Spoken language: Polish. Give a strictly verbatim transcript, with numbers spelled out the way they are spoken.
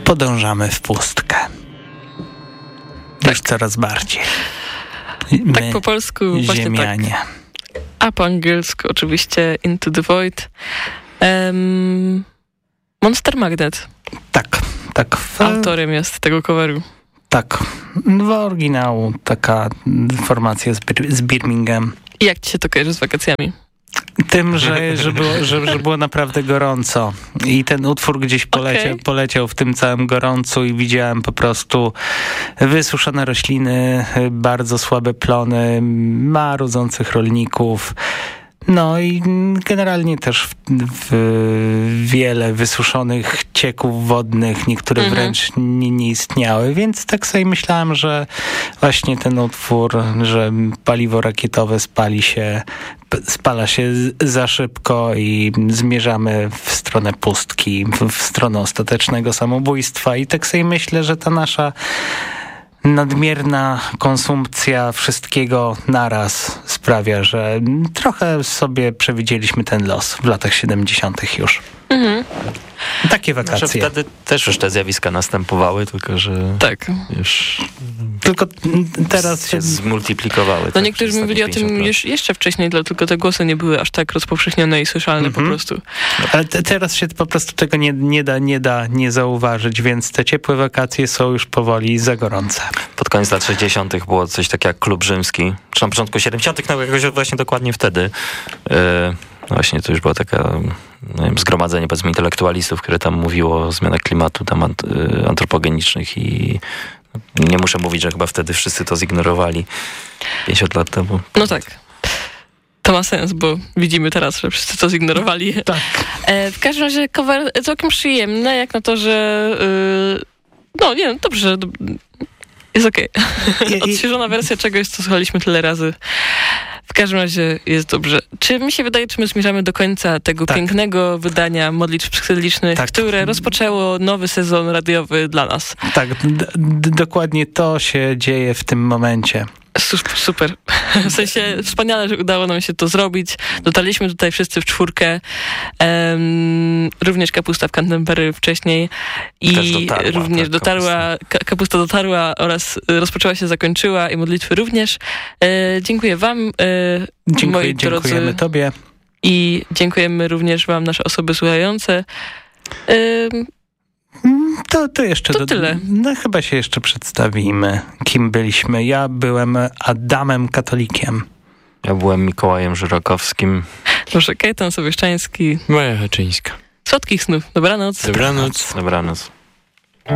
podążamy w pustkę. Już tak. Coraz bardziej. My, tak po polsku właśnie ziemianie. Tak. A po angielsku oczywiście Into the Void. Um, Monster Magnet. Tak, tak. W... Autorem jest tego coveru. Tak. W oryginału taka formacja z, Bir- z Birmingham. I jak ci się to kojarzy z wakacjami? Tym, że, że, było, że, że było naprawdę gorąco i ten utwór gdzieś poleciał, okay. poleciał w tym całym gorącu i widziałem po prostu wysuszone rośliny, bardzo słabe plony, marudzących rolników. No i generalnie też w, w wiele wysuszonych cieków wodnych, niektóre mhm. wręcz nie, nie istniały, więc tak sobie myślałem, że właśnie ten utwór, że paliwo rakietowe spali się, spala się za szybko i zmierzamy w stronę pustki, w, w stronę ostatecznego samobójstwa i tak sobie myślę, że ta nasza nadmierna konsumpcja wszystkiego naraz sprawia, że trochę sobie przewidzieliśmy ten los w latach siedemdziesiątych już. Mhm. Takie wakacje. Znaczy, wtedy też już te zjawiska następowały, tylko że tak. już tylko teraz się zmultiplikowały. No tak, niektórzy mówili o tym już jeszcze wcześniej, tylko te głosy nie były aż tak rozpowszechnione i słyszalne mhm. po prostu. Ale te, teraz się po prostu tego nie, nie da nie da nie zauważyć, więc te ciepłe wakacje są już powoli za gorące. Pod koniec lat sześćdziesiątych było coś takiego jak Klub Rzymski, czy na początku siedemdziesiątych, no jakoś właśnie dokładnie wtedy. Yy, właśnie to już była taka no wiem, zgromadzenie powiedzmy intelektualistów, które tam mówiło o zmianach klimatu tam ant- antropogenicznych i nie muszę mówić, że chyba wtedy wszyscy to zignorowali pięćdziesiąt lat temu. No tak. To ma sens, bo widzimy teraz, że wszyscy to zignorowali. Tak. E, w każdym razie cover całkiem przyjemny, jak na to, że yy, no nie wiem, dobrze, do, jest okej. Okay. Odświeżona wersja czegoś, co słuchaliśmy tyle razy. W każdym razie jest dobrze. Czy mi się wydaje, czy my zmierzamy do końca tego tak. pięknego wydania Modlitw Psychodelicznych, tak. które rozpoczęło nowy sezon radiowy dla nas? Tak, d- d- dokładnie to się dzieje w tym momencie. Super. W sensie wspaniale, że udało nam się to zrobić. Dotarliśmy tutaj wszyscy w czwórkę. Um, również Kapusta w Canterbury wcześniej. I dotarła, również tak, dotarła, kapusta. kapusta dotarła oraz rozpoczęła się, zakończyła i modlitwy również. E, dziękuję wam, e, Dziękuję, moi drodzy. Dziękujemy tobie. I dziękujemy również wam, nasze osoby słuchające. E, To, to jeszcze to do, tyle. No chyba się jeszcze przedstawimy, kim byliśmy. Ja byłem Adamem Katolikiem. Ja byłem Mikołajem Żyrokowskim. Proszę, Kajetan Sowieszczański. Maja Haczyńska. Słodkich snów. Dobranoc. Dobranoc. Dobranoc.